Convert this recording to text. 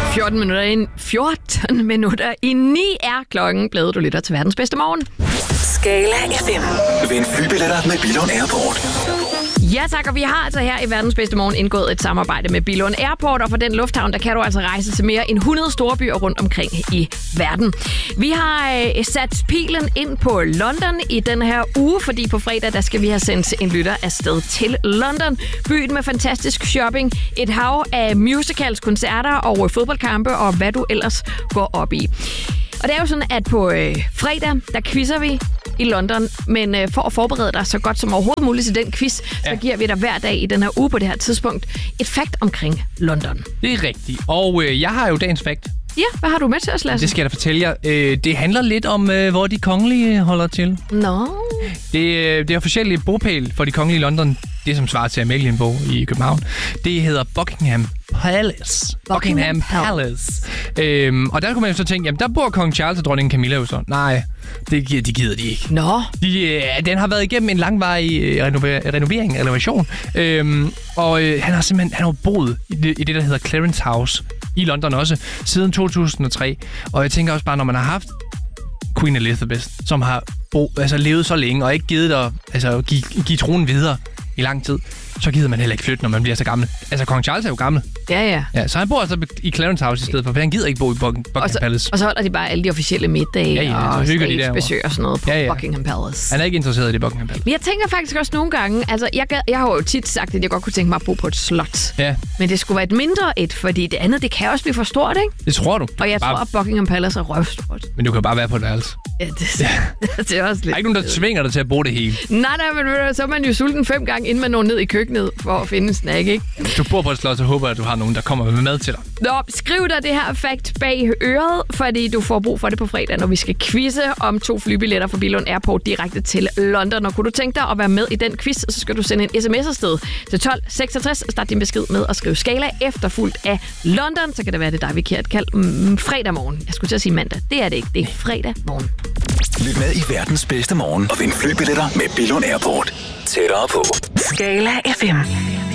14 minutter i 9 er klokken blevet. Du lytter til verdens bedste morgen. Skala FM. Vind flybilletter med Billund Airport. Ja tak, og vi har altså her i verdens bedste morgen indgået et samarbejde med Billund Airport, og for den lufthavn, der kan du altså rejse til mere end 100 storbyer rundt omkring i verden. Vi har sat pilen ind på London i den her uge, fordi på fredag, der skal vi have sendt en lytter afsted til London. Byen med fantastisk shopping, et hav af musicals, koncerter og fodboldkampe, og hvad du ellers går op i. Og det er jo sådan, at på fredag, der quizzer vi i London, men for at forberede dig så godt som overhovedet muligt til den quiz, så giver vi dig hver dag i den her uge på det her tidspunkt et fact omkring London. Det er rigtigt, og jeg har jo dagens fact. Ja, hvad har du med til os, Lasse? Det skal jeg da fortælle jer. Det handler lidt om, hvor de kongelige holder til. Nå. Det officielle bopæl for de kongelige i London, det som svarer til Amalienborg i København, det hedder Buckingham Palace. Buckingham Palace. Og der kunne man jo så tænke, jamen der bor kong Charles og dronning Camilla jo så. Nej, det gider de ikke. Nå. Den har været igennem en langvarig renovation. Han har jo boet i det, der hedder Clarence House i London også, siden 2003. Og jeg tænker også bare, når man har haft Queen Elizabeth, som har levet så længe, og ikke givet at give tronen videre i lang tid, så gider man heller ikke flytte, når man bliver så gammel. Altså, kong Charles er jo gammel. Ja. Så han bor altså i Clarence House i stedet for han gider ikke bo i Buckingham Palace. Og så holder de bare alle de officielle middage og statsbesøg og sådan noget på Buckingham Palace. Han er ikke interesseret i det Buckingham Palace. Men jeg tænker faktisk også nogle gange, altså jeg har jo tit sagt, at jeg godt kunne tænke mig at bo på et slot. Ja. Men det skulle være et mindre et, fordi det andet, det kan også blive for stort, ikke? Det tror du. Og jeg tror, at Buckingham Palace er røvstort. Men du kan bare være på et værelse. Ja, det er også lidt. Der er ikke nogen, der tvinger dig til at bruge det hele. Nej, men så er man jo sulten 5 gange, inden man når ned i køkkenet for at finde en snack, ikke? Hvis du bor på et slot, så håber jeg, at du har nogen, der kommer med mad til dig. Nå, skriv dig det her fact bag øret, fordi du får brug for det på fredag, når vi skal quizze om 2 flybilletter fra Billund Airport direkte til London. Og kunne du tænke dig at være med i den quiz, så skal du sende en sms afsted til 1266. Start din besked med at skrive Skala efterfulgt af London. Så kan det være, det dig, vi kan kalde fredag morgen. Jeg skulle til at sige mandag. Det er det ikke. Det er fredag morgen. Lyt med i verdens bedste morgen og vind flybilletter med Billund Airport. Tættere på. Skala FM.